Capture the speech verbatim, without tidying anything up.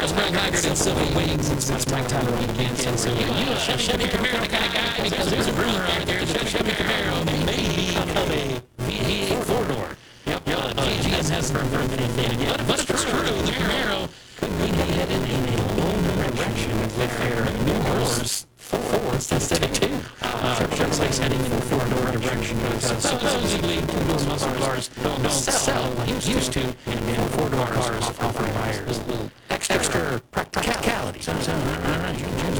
Camaro's real haggard and silver wings and since Mike Tyler begins. And so, you know, Chevy, Chevy Camaro kind of guy, because there's a rumor out there that Chevy Camaro may become a V eight four-door. Yep, yep. Uh, G M hasn't confirmed anything yet. But if it's true, the Camaro could be headed in a low direction with their new doors. Four instead of two. Uh, Chevrolet's heading in a four-door direction because supposedly two-door muscle cars don't, don't sell like it used to, and four-door cars often